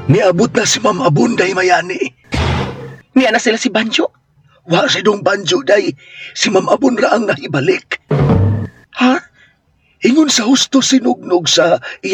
Niabot na si Ma'am Abon day mayani. Niya na sila si Banjo. Wa si dong Banjo day, si Ma'am Abon ra ang nahibalik. Ha? Ingon sa husto sinugnog sa